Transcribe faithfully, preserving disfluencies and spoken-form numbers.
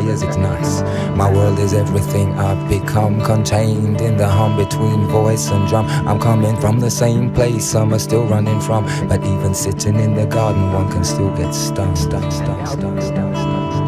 fires, it's nice. My world is everything I've become, contained in the hum between voice and drum. I'm coming from the same place some are still running from, but even sitting in the garden one can still get stung, stung, stung, stung, stung, stung.